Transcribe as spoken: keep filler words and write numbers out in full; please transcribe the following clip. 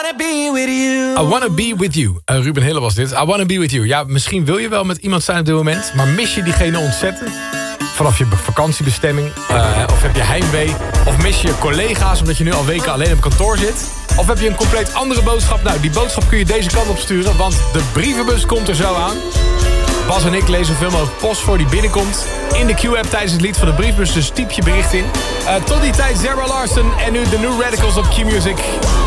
wanna be with you. I wanna be with you. Uh, Ruben Hille was dit. I wanna be with you. Ja, misschien wil je wel met iemand zijn op dit moment, maar mis je diegene ontzettend? Vanaf je vakantiebestemming, uh, of heb je heimwee, of mis je collega's omdat je nu al weken alleen op kantoor zit? Of heb je een compleet andere boodschap? Nou, die boodschap kun je deze kant op sturen, want de brievenbus komt er zo aan. Bas en ik lezen zoveel mogelijk post voor die binnenkomt in de Q-app tijdens het lied van de briefbus, dus typ je bericht in. Uh, tot die tijd Zara Larsson en nu de New Radicals op Q-Music.